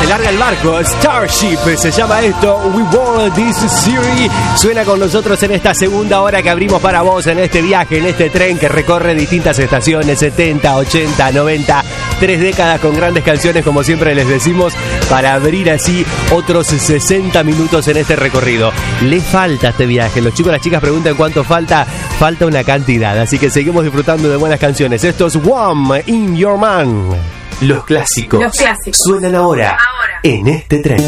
larga el barco. Starship se llama esto. We Born This Series. Suena con nosotros en esta segunda hora que abrimos para vos en este viaje, en este tren que recorre distintas estaciones, 70, 80, 90, 3 décadas con grandes canciones, como siempre les decimos, para abrir así otros 60 minutos en este recorrido. Le falta este viaje. Los chicos y las chicas preguntan cuánto falta. Falta una cantidad, así que seguimos disfrutando de buenas canciones. Esto es One in Your Man. Los clásicos suenan ahora en este tren.